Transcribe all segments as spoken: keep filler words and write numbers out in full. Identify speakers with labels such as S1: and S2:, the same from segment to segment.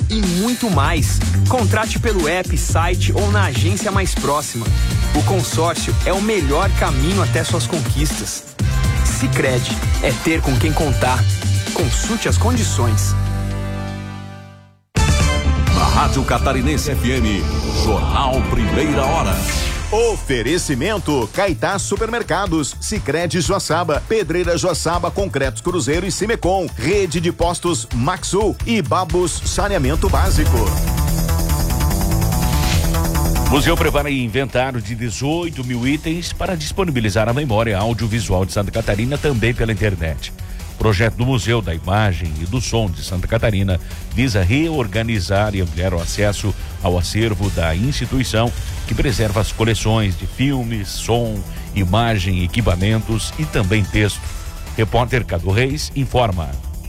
S1: e muito mais. Contrate pelo app, site ou na agência mais próxima. O consórcio é o melhor caminho até suas conquistas. Sicredi é ter com quem contar. Consulte as condições.
S2: Na Rádio Catarinense F M, Jornal Primeira Hora.
S3: Oferecimento Caetá Supermercados, Sicredi Joaçaba, Pedreira Joaçaba, Concretos Cruzeiro e Cimecom, Rede de Postos Maxul e Babos Saneamento Básico.
S4: O museu prepara inventário de dezoito mil itens para disponibilizar a memória audiovisual de Santa Catarina também pela internet. O projeto do Museu da Imagem e do Som de Santa Catarina visa reorganizar e ampliar o acesso ao acervo da instituição, que preserva as coleções de filmes, som, imagem, equipamentos e também texto. Repórter Cadu Reis informa.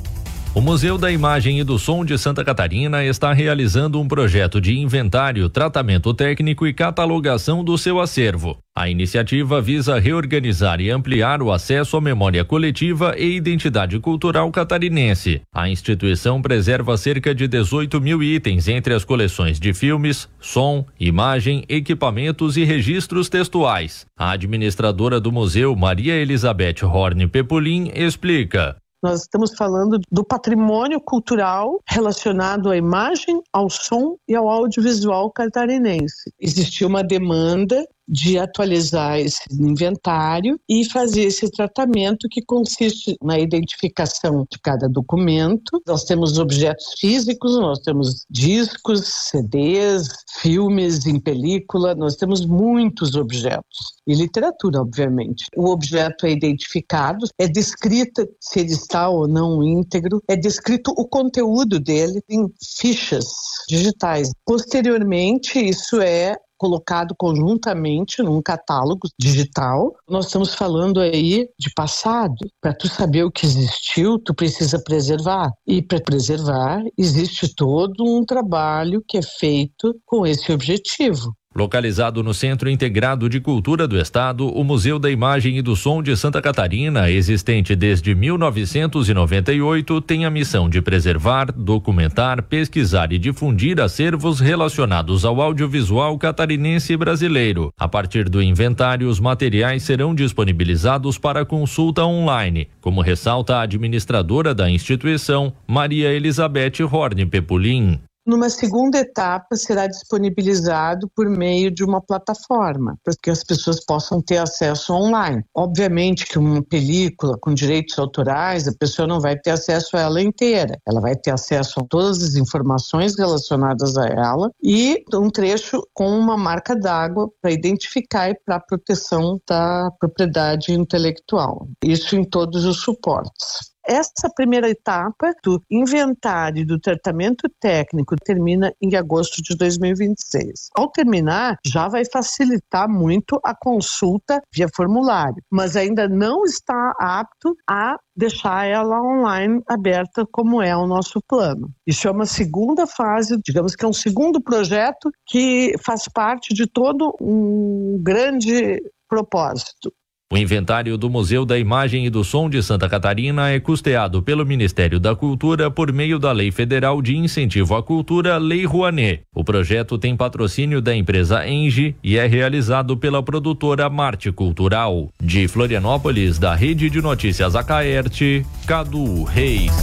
S5: O Museu da Imagem e do Som de Santa Catarina está realizando um projeto de inventário, tratamento técnico e catalogação do seu acervo. A iniciativa visa reorganizar e ampliar o acesso à memória coletiva e identidade cultural catarinense. A instituição preserva cerca de dezoito mil itens entre as coleções de filmes, som, imagem, equipamentos e registros textuais. A administradora do museu, Maria Elizabeth Horne Pepolin, explica.
S6: Nós estamos falando do patrimônio cultural relacionado à imagem, ao som e ao audiovisual catarinense. Existiu uma demanda de atualizar esse inventário e fazer esse tratamento que consiste na identificação de cada documento. Nós temos objetos físicos, nós temos discos, C Ds, filmes em película, nós temos muitos objetos. E literatura, obviamente. O objeto é identificado, é descrita se ele está ou não íntegro, é descrito o conteúdo dele em fichas digitais. Posteriormente, isso é colocado conjuntamente num catálogo digital. Nós estamos falando aí de passado. Para tu saber o que existiu, tu precisa preservar. E para preservar, existe todo um trabalho que é feito com esse objetivo.
S5: Localizado no Centro Integrado de Cultura do Estado, o Museu da Imagem e do Som de Santa Catarina, existente desde mil novecentos e noventa e oito, tem a missão de preservar, documentar, pesquisar e difundir acervos relacionados ao audiovisual catarinense e brasileiro. A partir do inventário, os materiais serão disponibilizados para consulta online, como ressalta a administradora da instituição, Maria Elizabeth Horne Pepolin.
S6: Numa segunda etapa, será disponibilizado por meio de uma plataforma, para que as pessoas possam ter acesso online. Obviamente que uma película com direitos autorais, a pessoa não vai ter acesso a ela inteira. Ela vai ter acesso a todas as informações relacionadas a ela e um trecho com uma marca d'água para identificar e para proteção da propriedade intelectual. Isso em todos os suportes. Essa primeira etapa do inventário do tratamento técnico termina em agosto de dois mil e vinte e seis. Ao terminar, já vai facilitar muito a consulta via formulário, mas ainda não está apto a deixar ela online aberta como é o nosso plano. Isso é uma segunda fase, digamos que é um segundo projeto que faz parte de todo um grande propósito.
S5: O inventário do Museu da Imagem e do Som de Santa Catarina é custeado pelo Ministério da Cultura por meio da Lei Federal de Incentivo à Cultura, Lei Rouanet. O projeto tem patrocínio da empresa Engie e é realizado pela produtora Marte Cultural. De Florianópolis, da Rede de Notícias Acaerte, Cadu Reis.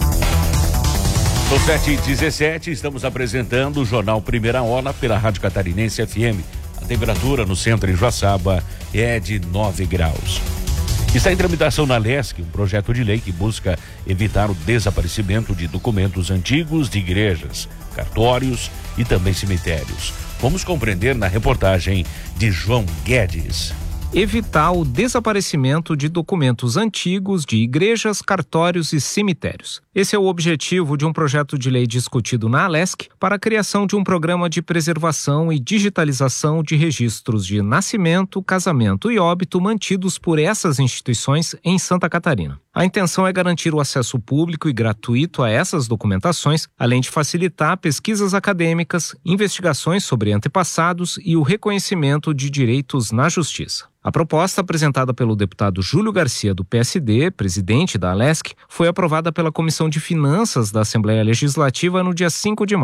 S4: São sete e dezessete, estamos apresentando o Jornal Primeira Hora pela Rádio Catarinense F M. A temperatura no centro em Joaçaba é de nove graus. Está em tramitação na Lesc um projeto de lei que busca evitar o desaparecimento de documentos antigos de igrejas, cartórios e também cemitérios. Vamos compreender na reportagem de João Guedes.
S7: Evitar o desaparecimento de documentos antigos de igrejas, cartórios e cemitérios. Esse é o objetivo de um projeto de lei discutido na Lesc para a criação de um programa de preservação e digitalização de registros de nascimento, casamento e óbito mantidos por essas instituições em Santa Catarina. A intenção é garantir o acesso público e gratuito a essas documentações, além de facilitar pesquisas acadêmicas, investigações sobre antepassados e o reconhecimento de direitos na justiça. A proposta apresentada pelo deputado Júlio Garcia, do P S D, presidente da Lesc, foi aprovada pela Comissão de Finanças da Assembleia Legislativa no dia cinco de março.